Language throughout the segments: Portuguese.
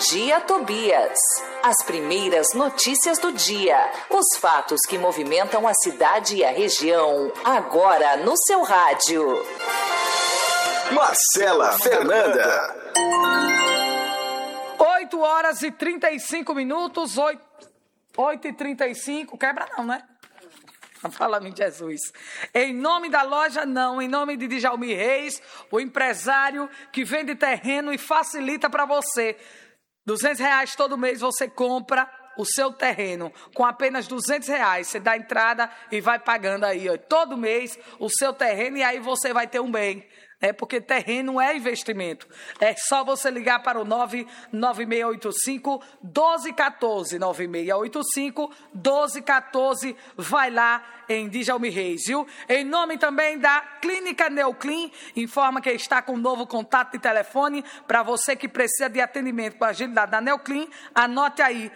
Dia Tobias. As primeiras notícias do dia. Os fatos que movimentam a cidade e a região. Agora no seu rádio. Marcela Fernanda. 8h35, 8h35. Quebra não, né? Fala-me, Jesus. Em nome da loja, não. Em nome de Djalmi Reis, o empresário que vende terreno e facilita para você. R$200 todo mês você compra o seu terreno. Com apenas R$200 você dá entrada e vai pagando aí, ó, todo mês o seu terreno, e aí você vai ter um bem. Porque terreno é investimento. É só você ligar para o 99685-1214. 9685-1214. Vai lá em Djalmi Reis, viu? Em nome também da Clínica Neoclin, informa que está com um novo contato de telefone para você que precisa de atendimento com agilidade da Neoclin. Anote aí,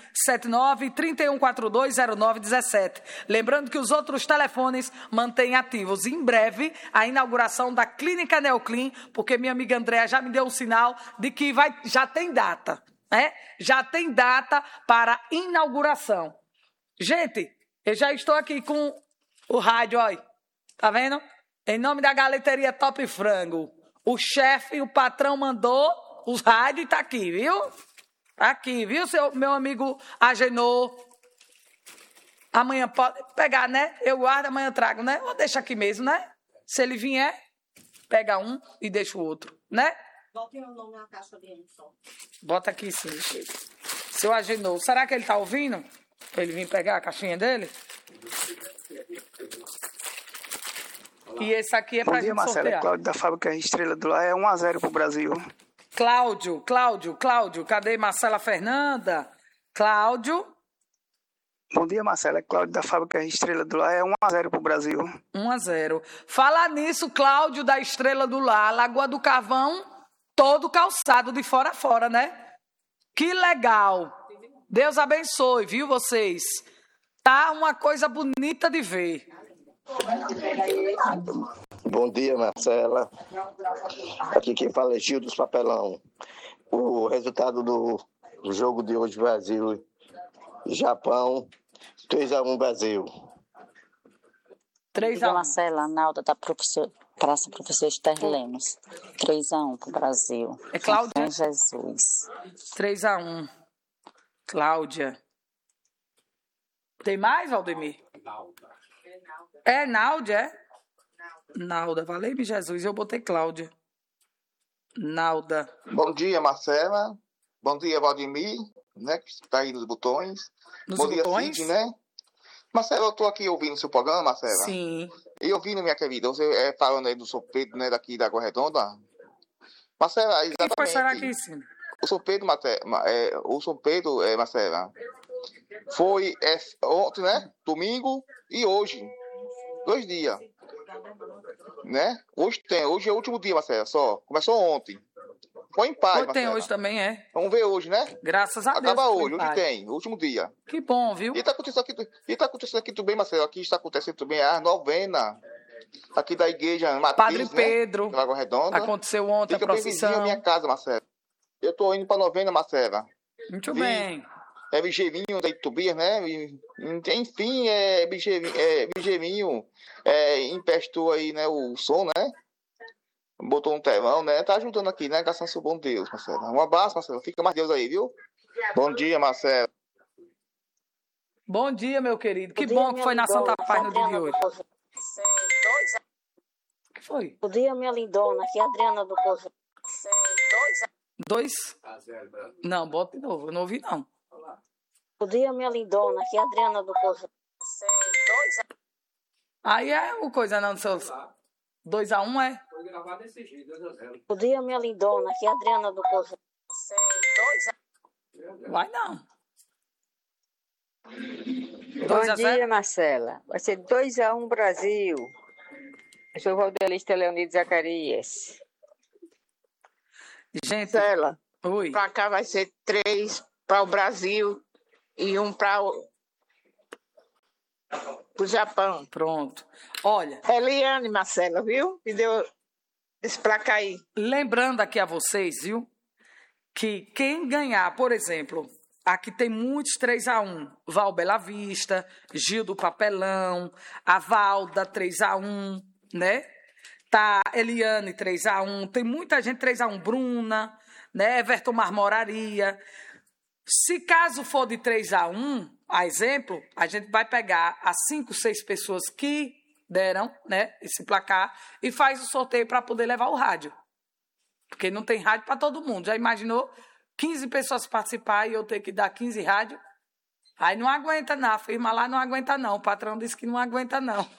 79-3142-0917. Lembrando que os outros telefones mantêm ativos. Em breve, a inauguração da Clínica Neoclin, porque minha amiga Andréa já me deu um sinal de que já tem data, né? Já tem data para inauguração. Gente, eu já estou aqui com o rádio, olha, tá vendo? Em nome da Galeteria Top Frango. O chefe, o patrão mandou os rádios e tá aqui, viu? Tá aqui, viu, meu amigo Agenor? Amanhã pode pegar, né? Eu guardo, amanhã trago, né? Ou deixa aqui mesmo, né? Se ele vier, pega um e deixa o outro, né? Bota o nome na caixa dele só. Bota aqui sim, seu Agenor. Será que ele tá ouvindo? Pra ele vir pegar a caixinha dele? E esse aqui é pra gente Marcelo, sortear. é Cláudio da Fábrica Estrela do Lar, é 1-0 pro Brasil. Cláudio, cadê Marcela Fernanda? Cláudio. Bom dia, Marcelo, é Cláudio da Fábrica Estrela do Lar, é 1-0 pro Brasil. 1-0. Falar nisso, Cláudio da Estrela do Lar, Lagoa do Carvão, todo calçado de fora a fora, né? Que legal. Deus abençoe, viu, vocês? Tá uma coisa bonita de ver. Bom dia, Marcela. Aqui quem fala é Gil dos Papelão. O resultado do jogo de hoje, Brasil e Japão, 3-1 Brasil. 3-1. Marcela, Nalda da Praça Professor Esther Lemos. 3-1 pro Brasil. É Cláudia? Em Jesus. 3-1. Cláudia. Tem mais, Valdemir? É Náudia, é? Nalda, valeu-me Jesus, eu botei Cláudia. Nalda. Bom dia, Marcela. Bom dia, Valdemir, né, que está aí nos botões. Nos Bom botões? dia, Cid, né? Marcela, eu estou aqui ouvindo o seu programa, Marcela. Sim. E ouvindo, minha querida, você falando aí do São Pedro, né, daqui da Água Redonda. Marcela, exatamente. Quem foi será que sim? O São Pedro, Marcela, foi ontem, né? Domingo e hoje. 2 dias. Né? Hoje é o último dia, Marcela, só. Começou ontem. Foi em paz, Marcela. Tem hoje também, é. Vamos ver hoje, né? Graças a Deus. Acaba hoje tem, o último dia. Que bom, viu? E tá acontecendo aqui tudo bem, Marcela. Aqui está acontecendo tudo bem a novena. Aqui da igreja Matriz, Padre Pedro. Né? Água Redonda. Aconteceu ontem Fica a procissão. bem vizinho à minha casa, Marcela. Eu tô indo pra novena, Marcela. Muito bem. É Vigeirinho da Itubias, né? Enfim, Vigeirinho emprestou aí, né, o som, né? Botou um telão, né? Tá ajudando aqui, né? Graças ao bom Deus, Marcela. Um abraço, Marcela. Fica mais Deus aí, viu? Bom dia, Marcela. Bom dia, meu querido. Que bom que foi na Santa Paz no dia de hoje. O que foi? Bom dia, minha lindona. Aqui é a Adriana do Povo. 2? Não, bota de novo. Eu não ouvi, não. Bom dia, minha lindona. Aqui é a Adriana do Povo. Aí é o coisa, não, seu 2-1, é? Bom dia, minha lindona. Aqui é a Adriana do Povo. Vai não. Bom dia, Marcela. Vai ser 2-1 Brasil. Eu sou o Valdelista Leonido Zacarias. Gente, Marcela, oi. Pra cá vai ser 3 para o Brasil e 1 para o Japão. Pronto. Olha. Eliane, Marcela, viu? E deu esse placar aí. Lembrando aqui a vocês, viu? que quem ganhar, por exemplo, aqui tem muitos 3-1, Val Bela Vista, Gil do Papelão, a Valda 3-1, né? Tá Eliane 3-1, tem muita gente 3-1, Bruna, né? Everton Marmoraria. Se caso for de 3-1, a exemplo, a gente vai pegar as 5, 6 pessoas que deram, né, esse placar e faz o sorteio para poder levar o rádio. Porque não tem rádio para todo mundo. Já imaginou 15 pessoas participar e eu ter que dar 15 rádios? Aí não aguenta não, a firma lá não aguenta não. O patrão disse que não aguenta não.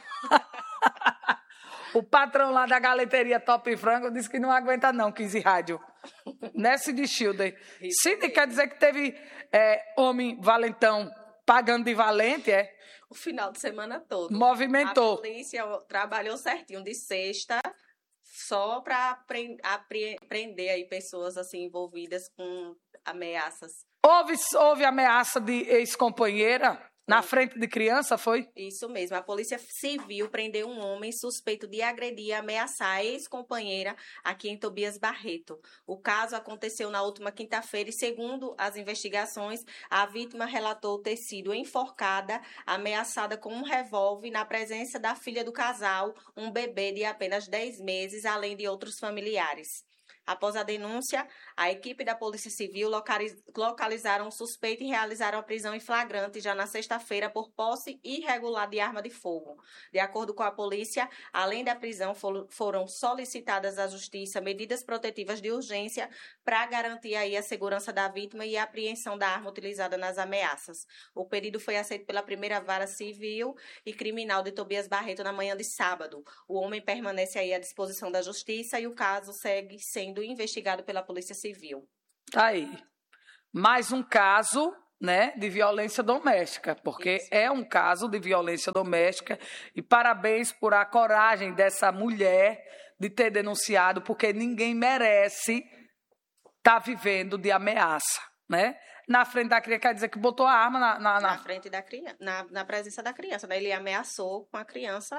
O patrão lá da galeteria Top Frango disse que não aguenta não 15 rádios. Né, Cindy Schilder? Cindy quer dizer que teve homem valentão pagando de valente, é? O final de semana todo. Movimentou. A polícia trabalhou certinho de sexta só para prender aí pessoas assim envolvidas com ameaças. Houve ameaça de ex-companheira na frente de criança, foi? Isso mesmo. A Polícia Civil prendeu um homem suspeito de agredir e ameaçar a ex-companheira aqui em Tobias Barreto. O caso aconteceu na última quinta-feira e, segundo as investigações, a vítima relatou ter sido enforcada, ameaçada com um revólver na presença da filha do casal, um bebê de apenas 10 meses, além de outros familiares. Após a denúncia, a equipe da Polícia Civil localizaram o suspeito e realizaram a prisão em flagrante já na sexta-feira por posse irregular de arma de fogo. De acordo com a polícia, além da prisão, foram solicitadas à Justiça medidas protetivas de urgência para garantir aí a segurança da vítima e a apreensão da arma utilizada nas ameaças. O pedido foi aceito pela primeira vara civil e criminal de Tobias Barreto na manhã de sábado. O homem permanece aí à disposição da Justiça e o caso segue sendo investigado pela Polícia Civil. Tá aí. Mais um caso, né, de violência doméstica, porque isso. É um caso de violência doméstica e parabéns por a coragem dessa mulher de ter denunciado, porque ninguém merece estar vivendo de ameaça, né? Na frente da criança, quer dizer que botou a arma na frente da criança, na presença da criança, né? Ele ameaçou com a criança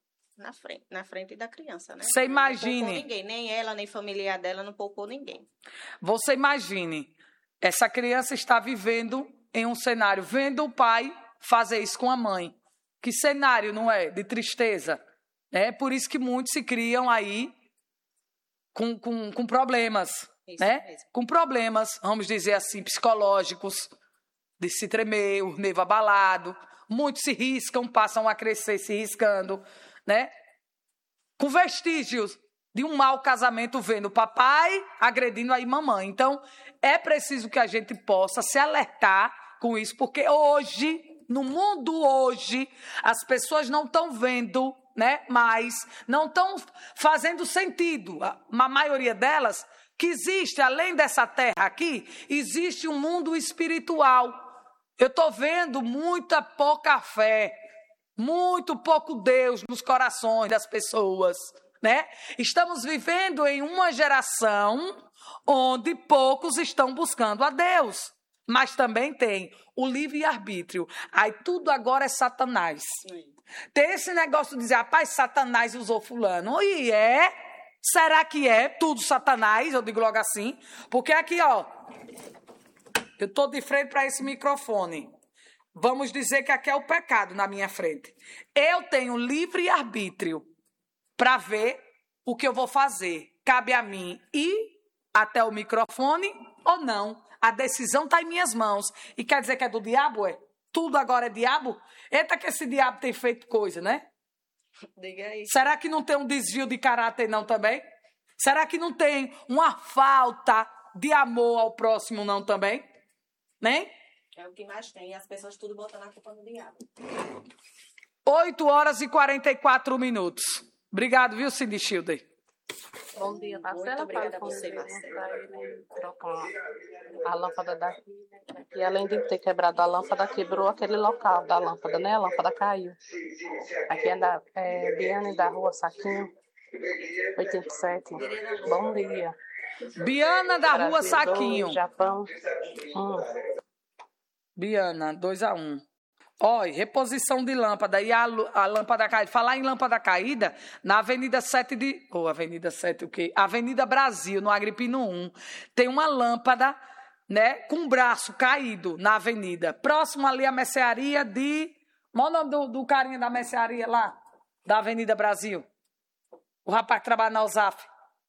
na frente da criança, né? Você imagine. Não poupou ninguém, nem ela, nem familiar dela, não poupou ninguém. Você imagine, essa criança está vivendo em um cenário, vendo o pai fazer isso com a mãe. Que cenário, não é? De tristeza. É por isso que muitos se criam aí com problemas, isso né? Mesmo. Com problemas, vamos dizer assim, psicológicos, de se tremer, o nervo abalado. Muitos se riscam, passam a crescer se riscando, né? Com vestígios de um mau casamento, vendo o papai agredindo aí mamãe. Então, é preciso que a gente possa se alertar com isso, porque hoje, no mundo hoje, as pessoas não estão vendo, né? Mas não estão fazendo sentido. A maioria delas, que existe, além dessa terra aqui, existe um mundo espiritual. Eu estou vendo muita pouca fé, muito pouco Deus nos corações das pessoas, né? Estamos vivendo em uma geração onde poucos estão buscando a Deus, mas também tem o livre-arbítrio. Aí tudo agora é Satanás. Tem esse negócio de dizer, rapaz, Satanás usou fulano. E é? Será que é tudo Satanás? Eu digo logo assim. Porque aqui, ó, eu estou de frente para esse microfone. Vamos dizer que aqui é o pecado na minha frente. Eu tenho livre-arbítrio para ver o que eu vou fazer. Cabe a mim ir até o microfone ou não. A decisão está em minhas mãos. E quer dizer que é do diabo, é? Tudo agora é diabo? Eita que esse diabo tem feito coisa, né? Diga aí. Será que não tem um desvio de caráter não também? Será que não tem uma falta de amor ao próximo não também? Né? É o que mais tem, as pessoas tudo botando a culpa no diabo. 8h44. Obrigado, viu, Cindy Schilder? Bom dia, Marcela. Muito obrigada a você, Marcela. Trocar a lâmpada daqui. E além de ter quebrado a lâmpada, quebrou aquele local da lâmpada, né? A lâmpada caiu. Aqui é Biane da Rua Saquinho, 87. Bom dia. Biana da Brasil, Rua Saquinho. 2, Japão. Biana, 2-1. Olha, reposição de lâmpada e a lâmpada caída. Falar em lâmpada caída, na Avenida 7 de... Avenida 7 o quê? Avenida Brasil, no Agripino 1, tem uma lâmpada, né, com um braço caído na avenida. Próximo ali a mercearia de... Qual o nome do carinha da mercearia lá? Da Avenida Brasil. O rapaz que trabalha na USAF.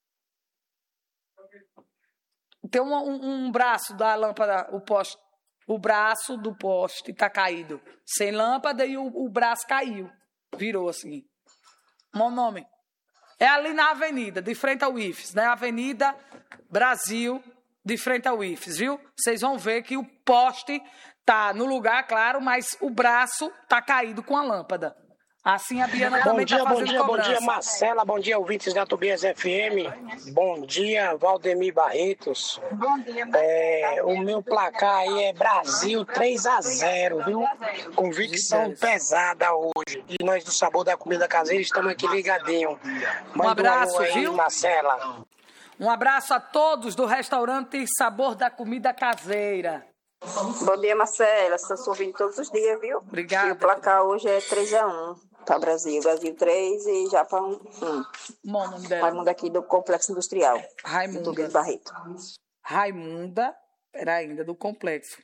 Tem um braço da lâmpada, o poste. O braço do poste está caído. Sem lâmpada e o braço caiu. Virou assim. Qual o nome? É ali na avenida, de frente ao IFES, né? Avenida Brasil, de frente ao IFES, viu? Vocês vão ver que o poste está no lugar, claro, mas o braço está caído com a lâmpada. Assim a Biana também está fazendo cobrança. Bom dia, Marcela. Bom dia, ouvintes da Tobias FM. Bom dia, Valdemir Barretos. Bom dia, O meu placar aí é Brasil 3-0, viu? Convicção pesada hoje. E nós do Sabor da Comida Caseira estamos aqui ligadinho. Um abraço, aí, viu? Marcela. Um abraço a todos do restaurante Sabor da Comida Caseira. Bom dia, Marcela. Estou ouvindo todos os dias, viu? Obrigada. E o placar hoje é 3-1 para Brasil. Brasil 3 e Japão 1. Bom, nome dela. Raimunda aqui do Complexo Industrial. Raimunda. Tobias Barreto. Raimunda, era ainda do Complexo.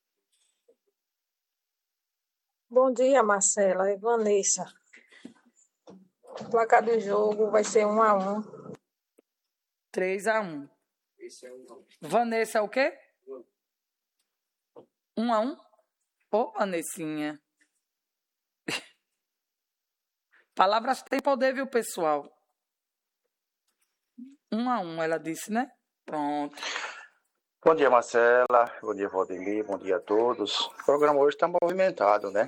Bom dia, Marcela. É Vanessa. O placar do jogo vai ser 1-1. 3-1. Vanessa é o quê? 1-1? Ô, Vanessinha. Palavras têm poder, viu, pessoal? 1-1, ela disse, né? Pronto. Bom dia, Marcela. Bom dia, Valdemir. Bom dia a todos. O programa hoje está movimentado, né?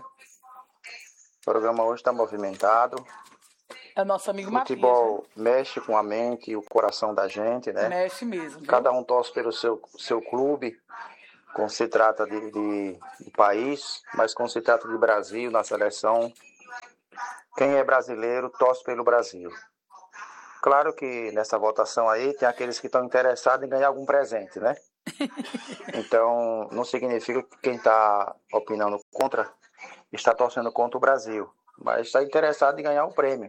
É nosso amigo Matias. Futebol mexe com a mente e o coração da gente, né? Mexe mesmo. Viu? Cada um torce pelo seu clube, quando se trata de país, mas quando se trata de Brasil, na seleção, quem é brasileiro torce pelo Brasil. Claro que nessa votação aí tem aqueles que estão interessados em ganhar algum presente, né? Então, não significa que quem está opinando contra está torcendo contra o Brasil, mas está interessado em ganhar o prêmio.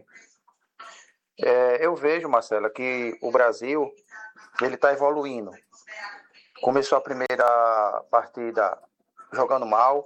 Eu vejo, Marcela, que o Brasil ele está evoluindo. Começou a primeira partida jogando mal,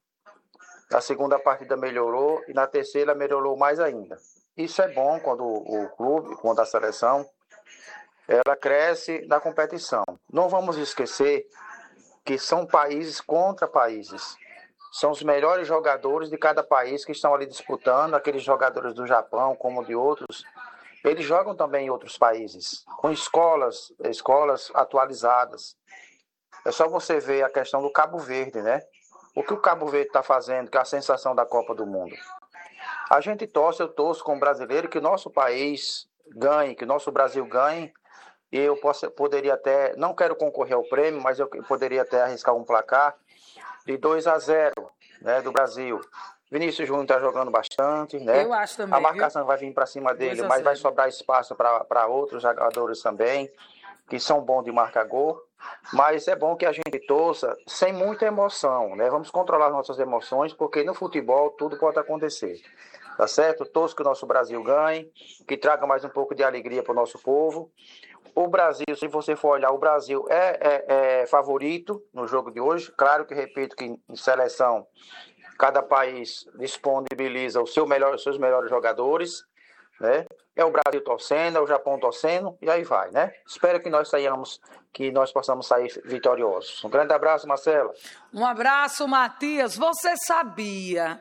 a segunda partida melhorou e na terceira melhorou mais ainda. Isso é bom quando o clube, quando a seleção, ela cresce na competição. Não vamos esquecer que são países contra países. São os melhores jogadores de cada país que estão ali disputando, aqueles jogadores do Japão, como de outros. Eles jogam também em outros países, com escolas atualizadas. É só você ver a questão do Cabo Verde, né? O que o Cabo Verde está fazendo, que é a sensação da Copa do Mundo. A gente eu torço como brasileiro que o nosso país ganhe, que o nosso Brasil ganhe. E eu poderia até, não quero concorrer ao prêmio, mas eu poderia até arriscar um placar de 2-0, né, do Brasil. Vinícius Júnior está jogando bastante, né? Eu acho também. A marcação vai vir para cima dele, mas vai sobrar espaço para outros jogadores também, que são bons de marcar gol. Mas é bom que a gente torça sem muita emoção, né? Vamos controlar nossas emoções, porque no futebol tudo pode acontecer. Tá certo? Torço que o nosso Brasil ganhe, que traga mais um pouco de alegria para o nosso povo. O Brasil, se você for olhar, o Brasil é favorito no jogo de hoje. Claro que, repito, que em seleção, cada país disponibiliza os seus melhores jogadores, né? É o Brasil torcendo, é o Japão torcendo, e aí vai, né? Espero que nós possamos sair vitoriosos. Um grande abraço, Marcela. Um abraço, Matias. Você sabia,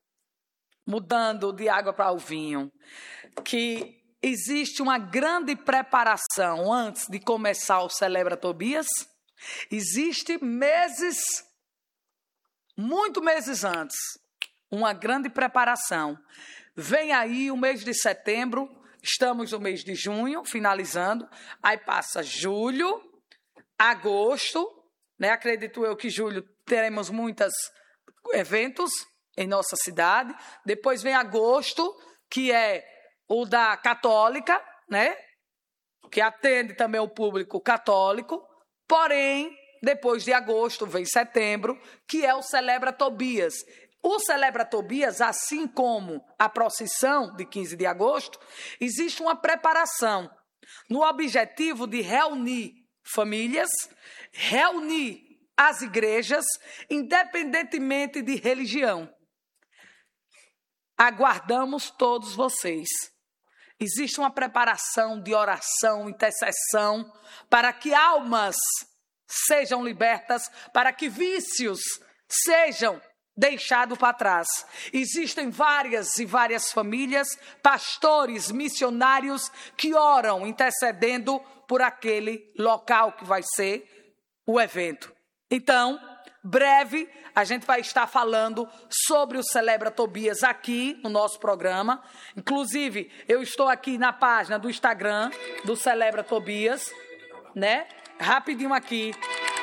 mudando de água para o vinho, que existe uma grande preparação antes de começar o Celebra Tobias? Existe muitos meses antes, uma grande preparação. Vem aí o mês de setembro, estamos no mês de junho, finalizando, aí passa julho, agosto, né? Acredito eu que julho teremos muitos eventos em nossa cidade. Depois vem agosto, que é o da Católica, né? Que atende também o público católico. Porém, depois de agosto vem setembro, que é o Celebra Tobias. O Celebra Tobias, assim como a procissão de 15 de agosto, existe uma preparação no objetivo de reunir famílias, reunir as igrejas, independentemente de religião. Aguardamos todos vocês. Existe uma preparação de oração, intercessão, para que almas sejam libertas, para que vícios sejam deixados para trás. Existem várias e várias famílias, pastores, missionários que oram, intercedendo por aquele local que vai ser o evento. Então, breve, a gente vai estar falando sobre o Celebra Tobias aqui no nosso programa. Inclusive, eu estou aqui na página do Instagram do Celebra Tobias, né? Rapidinho aqui.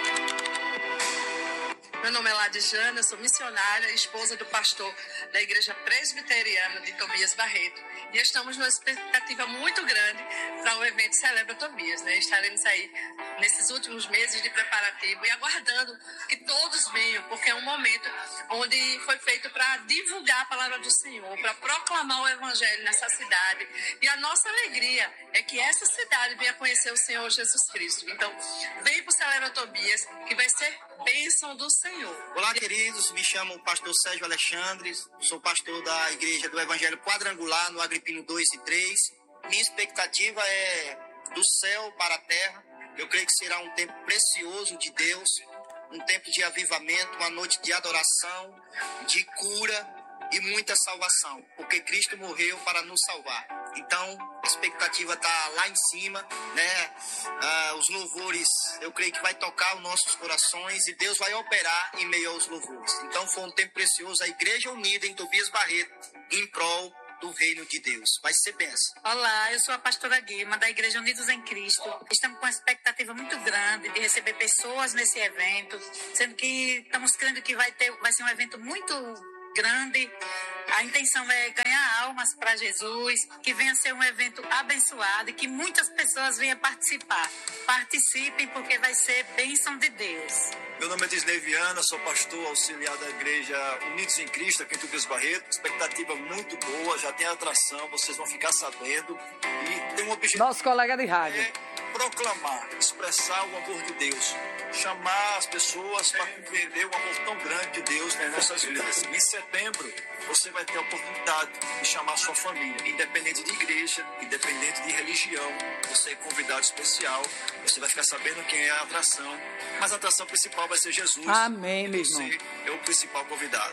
Meu nome é Ladijana, eu sou missionária e esposa do pastor da Igreja Presbiteriana de Tobias Barreto. E estamos numa expectativa muito grande para o evento Celebra Tobias, né? Estaremos aí nesses últimos meses de preparativo e aguardando que todos venham, porque é um momento onde foi feito para divulgar a palavra do Senhor, para proclamar o Evangelho nessa cidade. E a nossa alegria é que essa cidade venha conhecer o Senhor Jesus Cristo. Então, vem para o Celebra Tobias, que vai ser bênção do Senhor. Olá, queridos. Me chamo o pastor Sérgio Alexandre. Sou pastor da Igreja do Evangelho Quadrangular, no Agripino 2 e 3. Minha expectativa é do céu para a terra. Eu creio que será um tempo precioso de Deus, um tempo de avivamento, uma noite de adoração, de cura e muita salvação, porque Cristo morreu para nos salvar. Então, a expectativa está lá em cima, né? Os louvores, eu creio que vai tocar os nossos corações e Deus vai operar em meio aos louvores. Então, foi um tempo precioso, a Igreja Unida em Tobias Barreto, em prol do reino de Deus. Vai ser bênção. Olá, eu sou a pastora Guilma, da Igreja Unidos em Cristo. Estamos com uma expectativa muito grande de receber pessoas nesse evento, sendo que estamos crendo que vai ser um evento muito grande. A intenção é ganhar almas para Jesus, que venha ser um evento abençoado e que muitas pessoas venham participar. Participem, porque vai ser bênção de Deus. Meu nome é Disney Viana, sou pastor auxiliar da Igreja Unidos em Cristo, aqui em Tobias Barreto. Expectativa muito boa, já tem atração, vocês vão ficar sabendo. E tem um objetivo. Nosso colega de rádio. Proclamar, expressar o amor de Deus, chamar as pessoas para compreender o amor tão grande de Deus nas nossas vidas. Em setembro, você vai ter a oportunidade de chamar a sua família, independente de igreja, independente de religião. Você é convidado especial, você vai ficar sabendo quem é a atração, mas a atração principal vai ser Jesus. Amém, meu irmão. Você é o principal convidado.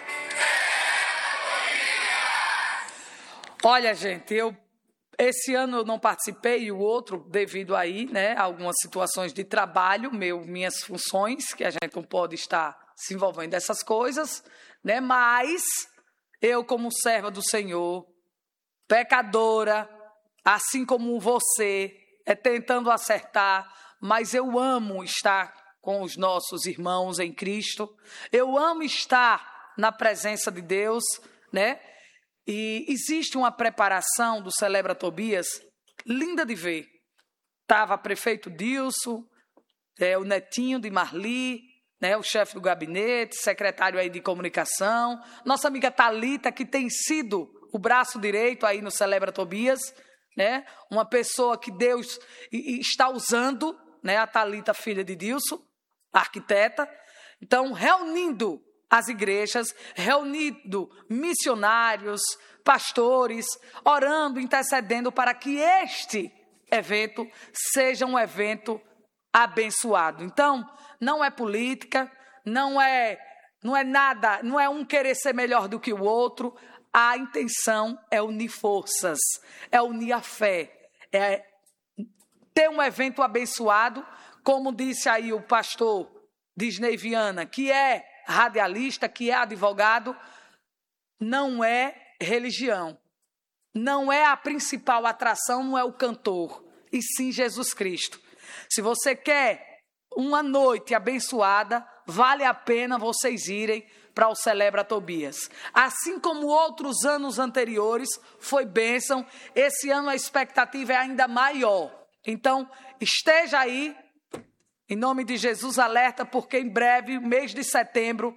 Olha, gente, esse ano eu não participei e o outro, devido aí, né, a algumas situações de trabalho, minhas funções, que a gente não pode estar se envolvendo nessas coisas, né, mas eu, como serva do Senhor, pecadora, assim como você, tentando acertar, mas eu amo estar com os nossos irmãos em Cristo, eu amo estar na presença de Deus, né? E existe uma preparação do Celebra Tobias linda de ver. Estava prefeito Dilson, o netinho de Marli, né, o chefe do gabinete, secretário aí de comunicação, nossa amiga Thalita, que tem sido o braço direito aí no Celebra Tobias, né, uma pessoa que Deus está usando, né, a Thalita, filha de Dilson, arquiteta. Então, reunindo as igrejas, reunindo missionários, pastores, orando, intercedendo para que este evento seja um evento abençoado. Então, não é política, não é nada, não é um querer ser melhor do que o outro. A intenção é unir forças, é unir a fé, é ter um evento abençoado, como disse aí o pastor Disney Viana, que é radialista, que é advogado. Não é religião, não é a principal atração, não é o cantor, e sim Jesus Cristo. Se você quer uma noite abençoada, vale a pena vocês irem para o Celebra Tobias. Assim como outros anos anteriores foi bênção, esse ano a expectativa é ainda maior. Então, esteja aí, em nome de Jesus, alerta, porque em breve, mês de setembro,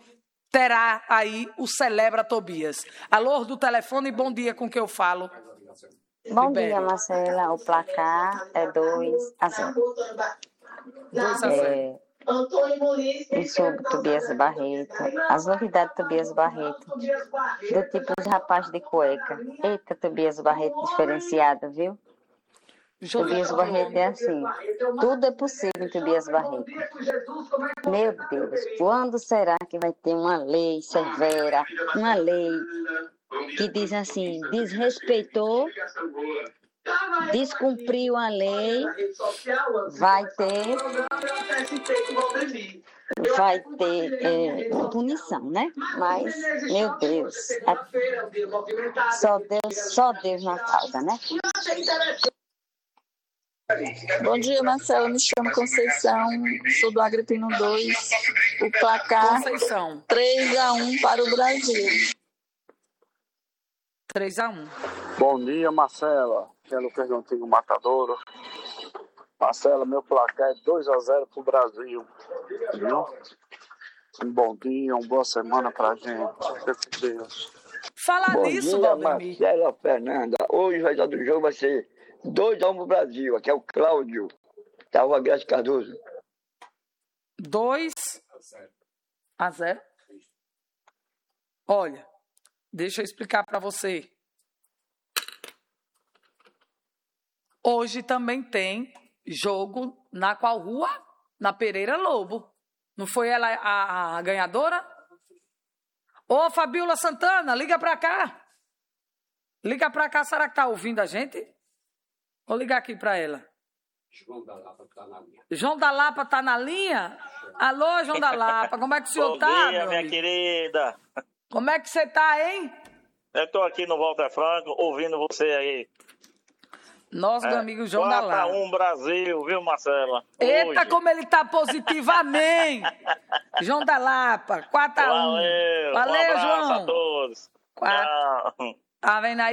terá aí o Celebra Tobias. Alô, do telefone, bom dia, com quem eu falo? Bom dia, Marcela. O placar é 2-0. 2-0. Sobre Tobias Barreto, as novidades de Tobias Barreto, do tipo os rapazes de cueca. Eita, Tobias Barreto diferenciado, viu? Tobias Barreto é assim, tudo é possível em Tobias Barreto. Meu Deus, quando será que vai ter uma lei severa, uma lei que diz assim, desrespeitou, descumpriu a lei, vai ter punição, né? Mas, meu Deus, só Deus na causa, né? Bom dia, Marcela. Me chamo Conceição, sou do Agripino 2. O placar 3-1 para o Brasil. 3-1. Bom dia, Marcela. Que é Lucas do Antigo Matadouro. Marcela, meu placar é 2-0 para o Brasil. Viu? Um bom dia, uma boa semana pra gente. Fica com Deus. Falar nisso, Valdemir. Marcela Fernanda. Hoje o resultado do jogo vai ser 2-1 pro Brasil. Aqui é o Cláudio, da Rua Graça Cardoso. 2-0. Olha, deixa eu explicar para você. Hoje também tem jogo na qual rua? Na Pereira Lobo. Não foi ela a ganhadora? Ô, Fabiola Santana, liga para cá. Liga para cá, será que tá ouvindo a gente? Vou ligar aqui para ela. João da Lapa tá na linha. João da Lapa tá na linha? Alô, João da Lapa, como é que o senhor tá? Bom dia, minha querida. Como é que você tá, hein? Eu tô aqui no Walter Franco, ouvindo você aí. Nosso amigo João da Lapa. 4-1 Brasil, viu, Marcela? Eita, Hoje. como ele tá positivo, amém! João da Lapa, 4-1. Valeu, Valeu, um abraço João. a todos. Tchau. Tá vendo aí?